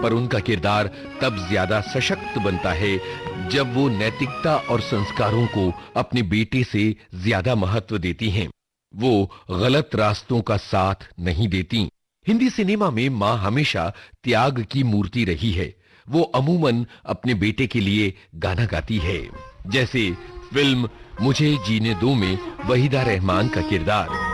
पर उनका किरदार तब ज्यादा सशक्त बनता है जब वो नैतिकता और संस्कारों को अपने बेटे से ज्यादा महत्व देती हैं। वो गलत रास्तों का साथ नहीं देती। हिंदी सिनेमा में मां हमेशा त्याग की मूर्ति रही है। वो अमूमन अपने बेटे के लिए गाना गाती है, जैसे फिल्म मुझे जीने दो में वहीदा रहमान का किरदार।